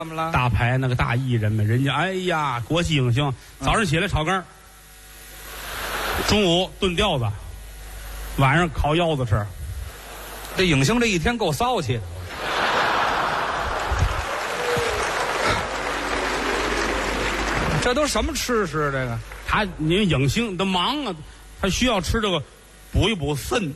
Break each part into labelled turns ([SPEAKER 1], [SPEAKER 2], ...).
[SPEAKER 1] 怎么了？
[SPEAKER 2] 大牌那个大艺人们，人家哎呀，国际影星，早上起来炒肝，中午炖吊子，晚上烤腰子吃。
[SPEAKER 1] 这影星这一天够骚气的。这都什么吃食？这个
[SPEAKER 2] 你影星他忙啊，他需要吃这个补一补肾。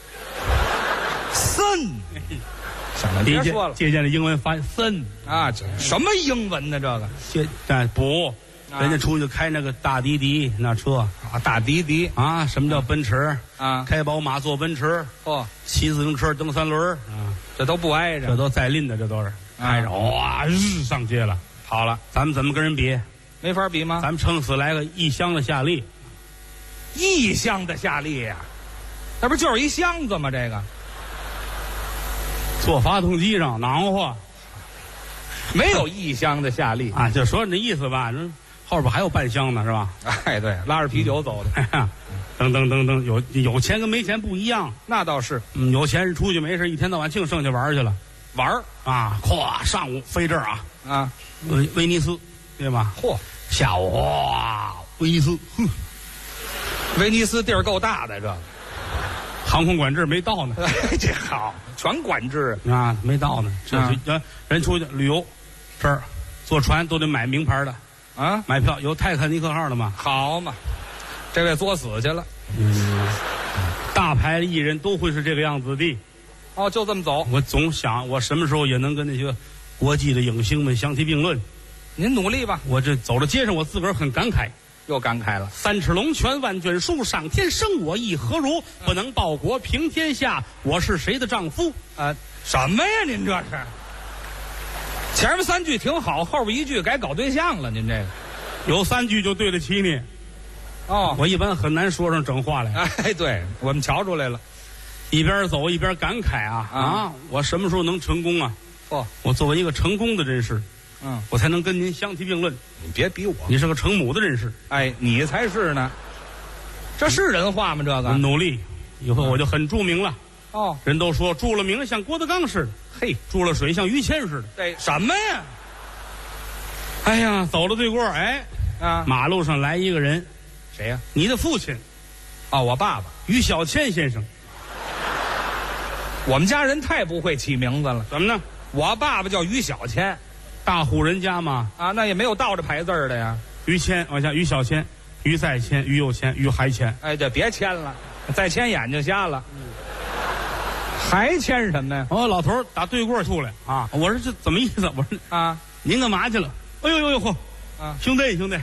[SPEAKER 1] 行了，别说了，
[SPEAKER 2] 借鉴的英文发肾
[SPEAKER 1] 啊，这什么英文呢？这个
[SPEAKER 2] 补。人家出去开那个大滴滴那车
[SPEAKER 1] 啊，大滴滴
[SPEAKER 2] 啊，什么叫奔驰
[SPEAKER 1] 啊？
[SPEAKER 2] 开宝马坐奔驰，骑自行车蹬三轮啊，
[SPEAKER 1] 这都不挨着，
[SPEAKER 2] 这都再拎的，这都是开着哇上街了，
[SPEAKER 1] 好了，
[SPEAKER 2] 咱们怎么跟人比？
[SPEAKER 1] 没法比吗？
[SPEAKER 2] 咱们撑死来个一箱的夏利，
[SPEAKER 1] 一箱的夏利呀，那不就是一箱子吗？这个
[SPEAKER 2] 坐发动机上暖和，
[SPEAKER 1] 没有一箱的夏利
[SPEAKER 2] 啊，就说那意思吧，后边还有半箱呢，是吧？
[SPEAKER 1] 哎，对，拉着啤酒走的。
[SPEAKER 2] 等等等等，有钱跟没钱不一样。
[SPEAKER 1] 那倒是，
[SPEAKER 2] 有钱人出去没事，一天到晚净剩下玩去了，
[SPEAKER 1] 玩
[SPEAKER 2] 啊，咵，上午飞这儿
[SPEAKER 1] 啊，
[SPEAKER 2] 威尼斯，对吧？
[SPEAKER 1] 嚯，
[SPEAKER 2] 下午哇，威尼斯，
[SPEAKER 1] 威尼斯地儿够大的，这
[SPEAKER 2] 航空管制没到呢。
[SPEAKER 1] 这好，全管制
[SPEAKER 2] 啊，没到呢。这人出去旅游，这儿坐船都得买名牌的。
[SPEAKER 1] 啊，
[SPEAKER 2] 买票有泰坦尼克号的吗？
[SPEAKER 1] 好嘛，这位作死去了。
[SPEAKER 2] 大牌艺人都会是这个样子的。
[SPEAKER 1] 哦，就这么走。
[SPEAKER 2] 我总想，我什么时候也能跟那些国际的影星们相提并论。
[SPEAKER 1] 您努力吧。
[SPEAKER 2] 我这走到街上，我自个儿很感慨，
[SPEAKER 1] 又感慨了。
[SPEAKER 2] 三尺龙泉万卷书，上天生我亦何如？不能报国平天下，我是谁的丈夫？
[SPEAKER 1] 什么呀？您这是？前面三句挺好，后边一句该搞对象了。您这个
[SPEAKER 2] 有三句就对得起你。
[SPEAKER 1] 哦，
[SPEAKER 2] 我一般很难说上整话来。
[SPEAKER 1] 哎，对，我们瞧出来了。
[SPEAKER 2] 一边走一边感慨啊！我什么时候能成功啊？我作为一个成功的人士，我才能跟您相提并论。
[SPEAKER 1] 你别逼我，
[SPEAKER 2] 你是个成母的人士。
[SPEAKER 1] 哎，你才是呢。这是人话吗？这个
[SPEAKER 2] 努力，以后我就很著名了。
[SPEAKER 1] 哦，
[SPEAKER 2] 人都说注了名像郭德纲似的，嘿，注了水像于谦似的。
[SPEAKER 1] 对，什么呀？
[SPEAKER 2] 哎呀，走到对过，马路上来一个人，
[SPEAKER 1] 谁呀？
[SPEAKER 2] 你的父亲。
[SPEAKER 1] 哦，我爸爸
[SPEAKER 2] 于小谦先生。
[SPEAKER 1] 我们家人太不会起名字了。
[SPEAKER 2] 怎么呢？
[SPEAKER 1] 我爸爸叫于小谦，
[SPEAKER 2] 大户人家嘛。
[SPEAKER 1] 那也没有倒着排字的呀。
[SPEAKER 2] 于谦往下，于小谦，于再谦，于右谦，于还谦。
[SPEAKER 1] 哎，这别谦了，再谦眼睛瞎了。还谦什么呀？
[SPEAKER 2] 老头打对过出来啊！我说这怎么意思？我说您干嘛去了？哎呦呦呦嚯！兄弟，
[SPEAKER 1] 兄弟，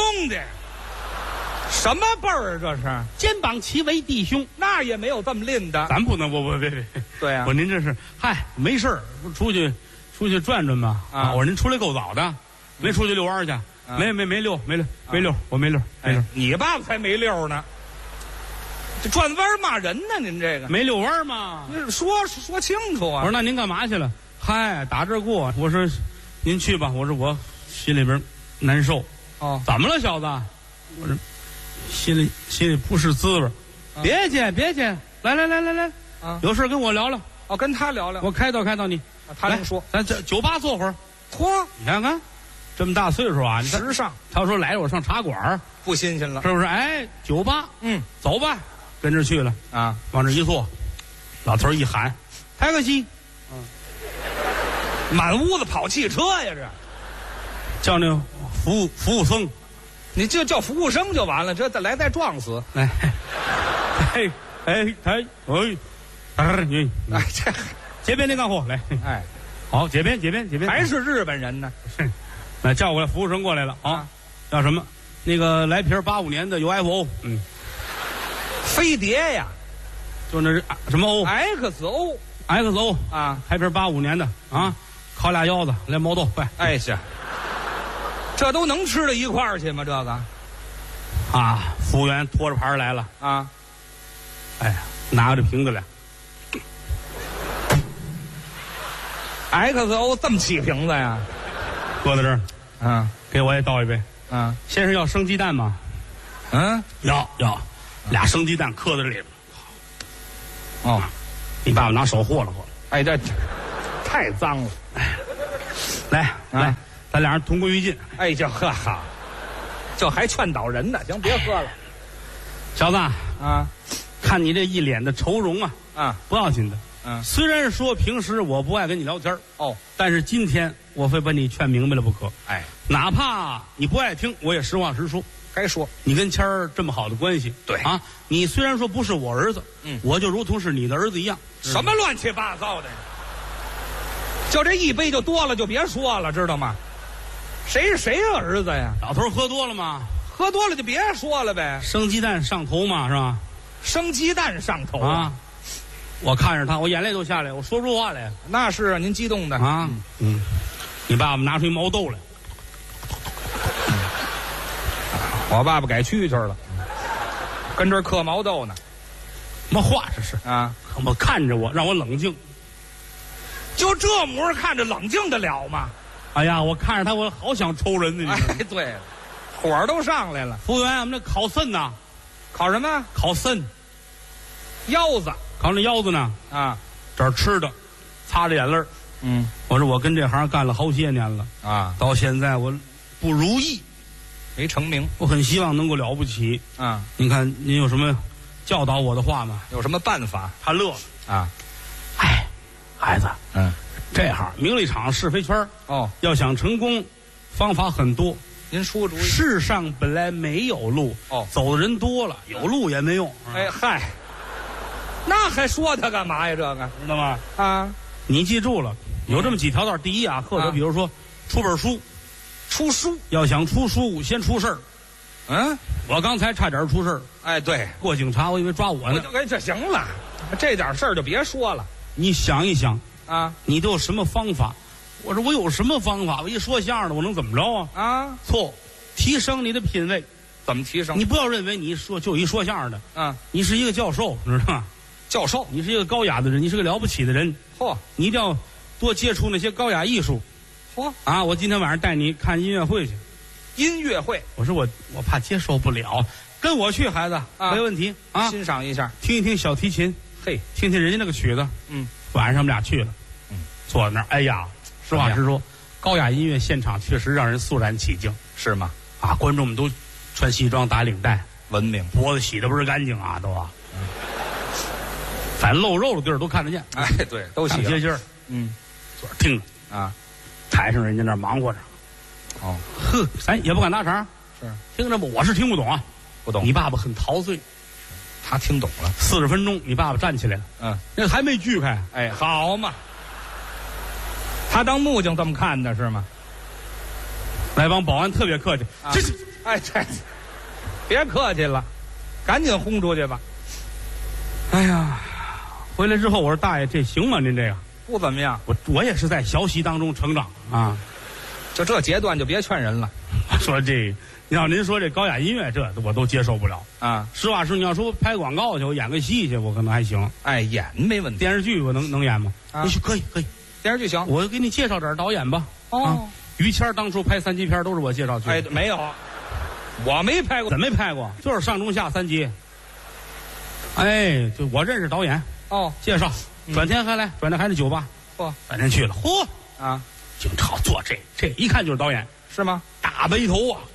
[SPEAKER 1] 什么辈儿啊？这是
[SPEAKER 2] 肩膀齐为弟兄，
[SPEAKER 1] 那也没有这么吝的。
[SPEAKER 2] 咱不能，别。
[SPEAKER 1] 对呀，
[SPEAKER 2] 我说您这是没事儿，出去转转吧。我说您出来够早的，没出去遛弯去？没溜，我没溜。
[SPEAKER 1] 你爸爸才没溜呢。这转弯骂人呢？您这个
[SPEAKER 2] 没遛弯吗？
[SPEAKER 1] 说清楚啊！
[SPEAKER 2] 我说那您干嘛去了？打这儿过。我说您去吧。我说我心里边难受。怎么了，小子？我说心里不是滋味。别介，来，有事跟我聊聊。
[SPEAKER 1] 跟他聊聊。
[SPEAKER 2] 我开导你。
[SPEAKER 1] 他能说。
[SPEAKER 2] 咱这酒吧坐会儿。你看看，这么大岁数啊，
[SPEAKER 1] 时尚。
[SPEAKER 2] 他说来我上茶馆，
[SPEAKER 1] 不新鲜了，
[SPEAKER 2] 是不是？酒吧，走吧。跟着去了往这一坐，老头一喊：“抬个膝！”
[SPEAKER 1] 满屋子跑汽车呀！这
[SPEAKER 2] 叫那服务生，
[SPEAKER 1] 你就叫服务生就完了，这再撞死！
[SPEAKER 2] 来，这边那干活来，好，这边，
[SPEAKER 1] 还是日本人呢？
[SPEAKER 2] 来叫过来，服务生过来了叫什么？那个来瓶85年的 UFO，
[SPEAKER 1] 飞碟呀，
[SPEAKER 2] 就那是什么
[SPEAKER 1] XO
[SPEAKER 2] 来瓶85年的烤俩腰子，来毛豆，快！
[SPEAKER 1] 哎是，这都能吃到一块儿去吗？这个
[SPEAKER 2] 服务员拖着盘来了拿着瓶子来
[SPEAKER 1] ，XO 这么起瓶子呀？
[SPEAKER 2] 搁在这儿，给我也倒一杯，先生要生鸡蛋吗？要。俩生鸡蛋磕在这里边。你爸爸拿手和了。
[SPEAKER 1] 这太脏了。
[SPEAKER 2] 来，咱俩人同归于尽。
[SPEAKER 1] 哎呀呵哈，这还劝导人呢，行，别喝了。
[SPEAKER 2] 小子
[SPEAKER 1] 啊，
[SPEAKER 2] 看你这一脸的愁容
[SPEAKER 1] 啊，
[SPEAKER 2] 不要紧的。虽然说平时我不爱跟你聊天但是今天我非把你劝明白了不可。
[SPEAKER 1] 哎，
[SPEAKER 2] 哪怕你不爱听，我也实话实说。
[SPEAKER 1] 该说，
[SPEAKER 2] 你跟谦儿这么好的关系，
[SPEAKER 1] 对
[SPEAKER 2] 啊，你虽然说不是我儿子，我就如同是你的儿子一样。
[SPEAKER 1] 什么乱七八糟的？就这一杯就多了，就别说了，知道吗？谁是谁的儿子呀？
[SPEAKER 2] 老头喝多了吗？
[SPEAKER 1] 喝多了就别说了呗。
[SPEAKER 2] 生鸡蛋上头嘛，是吧？
[SPEAKER 1] 生鸡蛋上头
[SPEAKER 2] 啊！我看着他，我眼泪都下来，我说出话来。
[SPEAKER 1] 那是啊，您激动的
[SPEAKER 2] 啊。你爸爸拿出一毛豆来。
[SPEAKER 1] 我爸爸改蛐蛐了，跟这儿嗑毛豆呢。
[SPEAKER 2] 什么话这是
[SPEAKER 1] 啊？
[SPEAKER 2] 我看着我，让我冷静。
[SPEAKER 1] 就这模看着冷静得了吗？
[SPEAKER 2] 哎呀，我看着他，我好想抽人呢。
[SPEAKER 1] 哎，对了，火都上来了。
[SPEAKER 2] 服务员，我们这烤肾呢？
[SPEAKER 1] 烤什么？
[SPEAKER 2] 烤肾，
[SPEAKER 1] 腰子。
[SPEAKER 2] 烤那腰子呢？
[SPEAKER 1] 啊，
[SPEAKER 2] 这儿吃的，擦着眼泪。我说我跟这行干了好些年了
[SPEAKER 1] 啊，
[SPEAKER 2] 到现在我不如意，
[SPEAKER 1] 没成名。
[SPEAKER 2] 我很希望能够了不起
[SPEAKER 1] 啊！
[SPEAKER 2] 您看您有什么教导我的话吗？
[SPEAKER 1] 有什么办法？
[SPEAKER 2] 他乐了
[SPEAKER 1] 啊！
[SPEAKER 2] 哎，孩子，这行名利场是非圈要想成功，方法很多。
[SPEAKER 1] 您出主意。
[SPEAKER 2] 世上本来没有路走的人多了，有路也没用。
[SPEAKER 1] 哎嗨，那还说他干嘛呀？这个
[SPEAKER 2] 知道吗？
[SPEAKER 1] 啊，
[SPEAKER 2] 你记住了，有这么几条道。第一啊，或者比如说出本书，
[SPEAKER 1] 出书
[SPEAKER 2] 要想出书，先出事儿。我刚才差点出事儿。
[SPEAKER 1] 哎，对，
[SPEAKER 2] 过警察，我以为抓我呢。
[SPEAKER 1] 哎，这行了，这点事儿就别说了。
[SPEAKER 2] 你想一想
[SPEAKER 1] 啊，
[SPEAKER 2] 你都有什么方法？我说我有什么方法？我一说相声的，我能怎么着啊？
[SPEAKER 1] 啊，
[SPEAKER 2] 错，提升你的品味。
[SPEAKER 1] 怎么提升？
[SPEAKER 2] 你不要认为你就一说相声的，你是一个教授，知道吗？
[SPEAKER 1] 教授，
[SPEAKER 2] 你是一个高雅的人，你是个了不起的人。你一定要多接触那些高雅艺术。我今天晚上带你看音乐会去。
[SPEAKER 1] 音乐会？
[SPEAKER 2] 我说我怕接受不了，跟我去，孩子，没问题啊。
[SPEAKER 1] 欣赏一下，
[SPEAKER 2] 听一听小提琴，
[SPEAKER 1] 嘿，
[SPEAKER 2] 听听人家那个曲子。晚上我们俩去了，坐在那儿，哎呀，实话实说，高雅音乐现场确实让人肃然起敬，
[SPEAKER 1] 是吗？
[SPEAKER 2] 啊，观众们都穿西装打领带，
[SPEAKER 1] 文明，
[SPEAKER 2] 脖子洗得倍儿干净啊，都啊。反正露肉的地儿都看得见。
[SPEAKER 1] 哎，对，都洗
[SPEAKER 2] 接劲儿。坐着听着啊，台上人家那忙活着。咱也不敢搭茬。
[SPEAKER 1] 是
[SPEAKER 2] 听着吧，我是听不懂啊，
[SPEAKER 1] 不懂。
[SPEAKER 2] 你爸爸很陶醉，
[SPEAKER 1] 他听懂了。
[SPEAKER 2] 40分钟，你爸爸站起来了。那还没锯开。
[SPEAKER 1] 哎，好嘛，他当木匠这么看的是吗？
[SPEAKER 2] 那帮保安特别客气。这是，
[SPEAKER 1] 哎，这别客气了，赶紧轰出去吧。
[SPEAKER 2] 哎呀，回来之后我说大爷，这行吗？您这个
[SPEAKER 1] 不怎么样。
[SPEAKER 2] 我也是在学习当中成长啊。
[SPEAKER 1] 就这阶段就别劝人了。
[SPEAKER 2] 说这，要您说这高雅音乐，这我都接受不了啊。实话实说，你要说拍广告去，我演个戏去，我可能还行。
[SPEAKER 1] 哎，演没问题。
[SPEAKER 2] 电视剧我能演吗？可以。
[SPEAKER 1] 电视剧行，
[SPEAKER 2] 我给你介绍点导演吧。于谦当初拍3级片都是我介绍去的。
[SPEAKER 1] 哎，没有，我没拍过。
[SPEAKER 2] 怎么没拍过？就是上中下3级。哎，就我认识导演。介绍。转天还来，转天还得酒吧。转天去了。就好做这一看就是导演。
[SPEAKER 1] 是吗？
[SPEAKER 2] 大背头啊。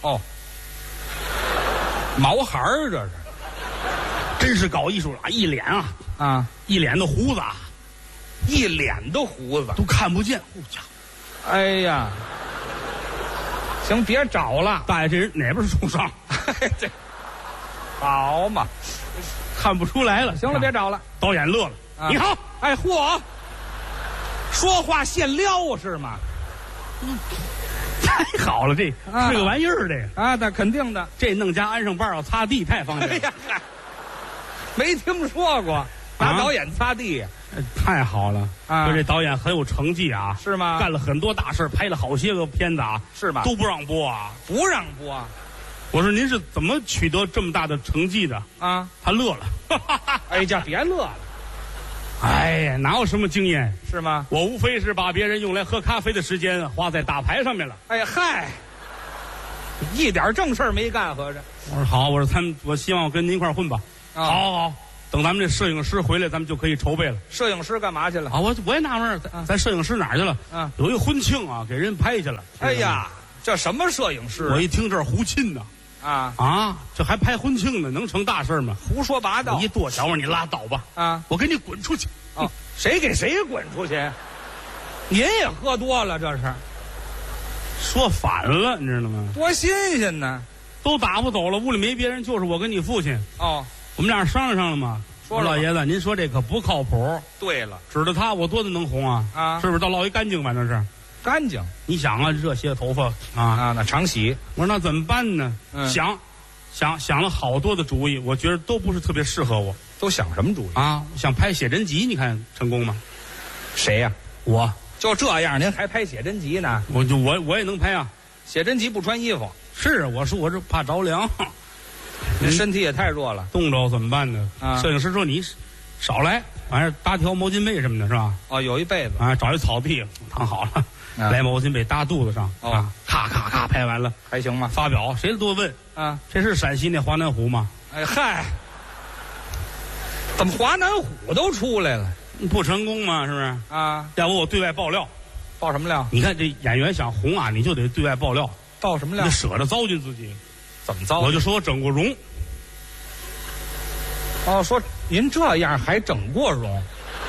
[SPEAKER 1] 毛孩儿这是。
[SPEAKER 2] 真是搞艺术了，一脸一脸的胡子，
[SPEAKER 1] 一脸的胡子
[SPEAKER 2] 都看不见。
[SPEAKER 1] 哎呀，行，别找了，
[SPEAKER 2] 大爷，这人哪边是重伤？
[SPEAKER 1] 这好嘛，
[SPEAKER 2] 看不出来了。
[SPEAKER 1] 行了，别找了。
[SPEAKER 2] 导演乐了。你好，
[SPEAKER 1] 哎，嚯，说话现撩是吗？
[SPEAKER 2] 太好了，这是个玩意儿，这个
[SPEAKER 1] 啊，那肯定的。
[SPEAKER 2] 这弄家安上瓣要擦地，太方便了。
[SPEAKER 1] 哎呀，没听说过拿导演擦地。
[SPEAKER 2] 太好了啊！这导演很有成绩啊，
[SPEAKER 1] 是吗？
[SPEAKER 2] 干了很多大事，拍了好些个片子啊，
[SPEAKER 1] 是吗？
[SPEAKER 2] 都不让播啊，
[SPEAKER 1] 不让播啊！
[SPEAKER 2] 我说您是怎么取得这么大的成绩的
[SPEAKER 1] 啊？
[SPEAKER 2] 他乐了。
[SPEAKER 1] 哎呀，别乐了。
[SPEAKER 2] 哎呀，哪有什么经验
[SPEAKER 1] 是吗？
[SPEAKER 2] 我无非是把别人用来喝咖啡的时间花在打牌上面了。
[SPEAKER 1] 哎呀嗨，一点正事儿没干，合着。
[SPEAKER 2] 我说好，我说我希望我跟您一块混吧。好， 等咱们这摄影师回来，咱们就可以筹备了。
[SPEAKER 1] 摄影师干嘛去了？
[SPEAKER 2] 啊，我也纳闷，咱摄影师哪儿去了？有一个婚庆啊，给人拍去了。
[SPEAKER 1] 哎呀，这什么摄影师？
[SPEAKER 2] 我一听这儿胡沁呢。这还拍婚庆呢，能成大事吗？
[SPEAKER 1] 胡说八道！
[SPEAKER 2] 一跺脚，我说你拉倒吧！我给你滚出去！
[SPEAKER 1] 谁给谁滚出去？您也喝多了，这是
[SPEAKER 2] 说反了，你知道吗？
[SPEAKER 1] 多新鲜呢！
[SPEAKER 2] 都打不走了，屋里没别人，就是我跟你父亲。我们俩商量了嘛。说老爷子，您说这可不靠谱。对了，指着他，我多的能红啊！是不是？倒落一干净，反正是干净。你想啊，热些头发那常洗。我说那怎么办呢？想了好多的主意，我觉得都不是特别适合我。都想什么主意啊？想拍写真集，你看成功吗？谁呀？我就这样，您还拍写真集呢？我也能拍啊！写真集不穿衣服。是，我说我这怕着凉。您身体也太弱了，冻着怎么办呢？摄影师说你少来，完事搭条毛巾被什么的，是吧？有一被子找一草地躺好了，来毛巾被搭肚子上咔咔咔拍完了，还行吗？发表谁都问这是陕西那华南虎吗？哎嗨，怎么华南虎都出来了？不成功吗？是不是？要不我对外爆料，爆什么料？你看这演员想红啊，你就得对外爆料。爆什么料？你舍得糟践自己。怎么糟？我就说我整过容。说您这样还整过容，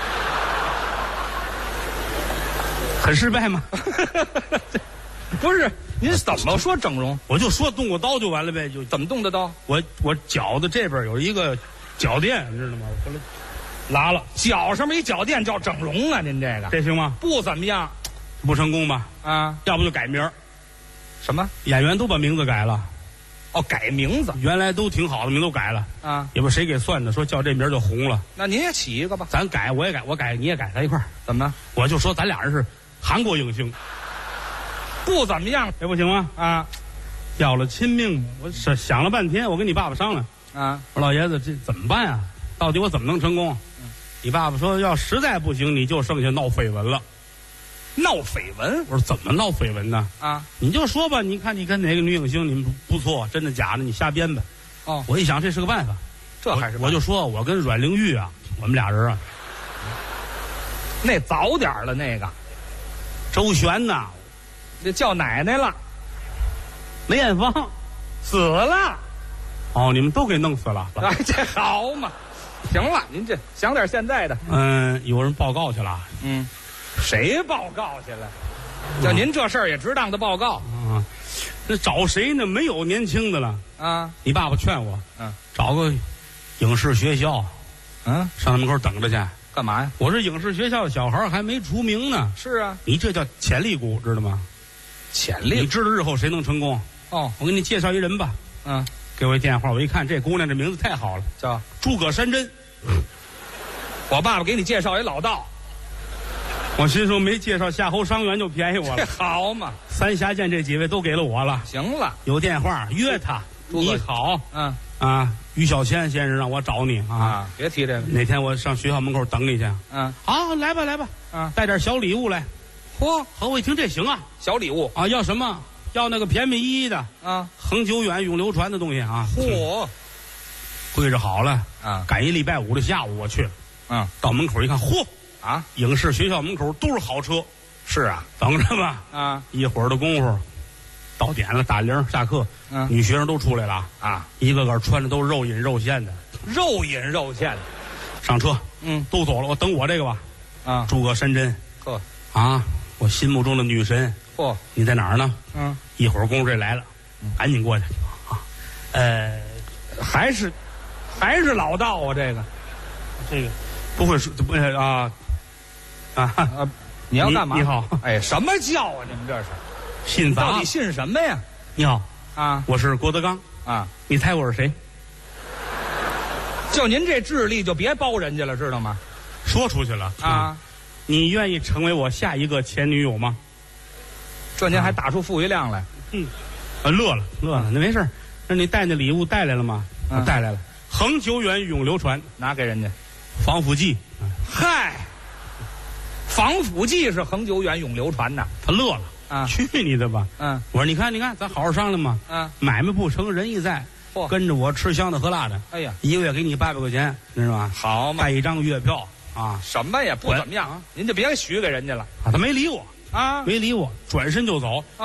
[SPEAKER 2] 很失败吗？不是，您怎么说整容？我就说动过刀就完了呗，就怎么动的刀？我脚的这边有一个脚垫，你知道吗？我拉了，脚上面一脚垫叫整容啊？您这行吗？不怎么样，不成功吧？要不就改名儿。什么？演员都把名字改了。改名字，原来都挺好的名都改了也不知道谁给算的，说叫这名就红了。那您也起一个吧，咱改，我也改，我改你也改，咱一块儿。怎么？我就说咱俩人是韩国影星，不怎么样，这不行吗？要了亲命，我想了半天，我跟你爸爸商量我说老爷子这怎么办啊？到底我怎么能成功？你爸爸说要实在不行，你就剩下闹绯闻了。闹绯闻？我说怎么闹绯闻呢？你就说吧，你看你跟哪个女影星你们不错，真的假的？你瞎编吧。我一想这是个办法，这还是我就说我跟阮玲玉我们俩人那早点了那个，周璇呐，这叫奶奶了，梅艳芳死了。你们都给弄死了？这好嘛？行了，您这想点现在的。有人报告去了。谁报告去了？叫您这事儿也值当的报告那找谁呢？没有年轻的了你爸爸劝我找个影视学校上他门口等着去。干嘛呀？我这影视学校的小孩还没出名呢。是啊，你这叫潜力股，知道吗？潜力？你知道日后谁能成功？我给你介绍一人吧。给我一电话，我一看这姑娘这名字太好了，叫诸葛山珍。我爸爸给你介绍一老道。我心说没介绍夏侯伤员就便宜我了。好嘛，三峡县这几位都给了我了。行了，有电话约他。你好，于小谦先生让我找你别提这个。哪天我上学校门口等你去。好，来吧来吧，带点小礼物来。嚯，我一听这行啊，小礼物要什么？要那个便便宜的恒久远永流传的东西嚯，归置好了赶一礼拜五的下午我去了。到门口一看，嚯！影视学校门口都是好车。是啊，等着吧。一会儿的功夫，到点了，打铃下课，女学生都出来了一个个穿的都肉隐肉现的，肉隐肉现的。上车，都走了，我等我这个吧。诸葛山珍，我心目中的女神。你在哪儿呢？一会儿功夫这来了，赶紧过去。还是老道啊，这个不会说你要干嘛？你好，什么叫啊？你们这是信杂？到底信什么呀？你好我是郭德纲你猜我是谁？就您这智力，就别包人家了，知道吗？说出去了你愿意成为我下一个前女友吗？这您还打出富余量来？乐了，那没事。那你带那礼物带来了吗？带来了，恒久远永流传，拿给人家。防腐剂，嗨，防腐剂是恒久远永流传的。他乐了去你的吧！我说你看，咱好好商量嘛。买卖不成仁义在。 跟着我吃香的喝辣的。
[SPEAKER 1] 哎呀，
[SPEAKER 2] 一个月给你800块钱，知道吗？
[SPEAKER 1] 好嘛，
[SPEAKER 2] 带一张月票啊，
[SPEAKER 1] 什么也不怎么样，您就别许给人家了
[SPEAKER 2] 他没理我
[SPEAKER 1] 啊，
[SPEAKER 2] 没理我，转身就走。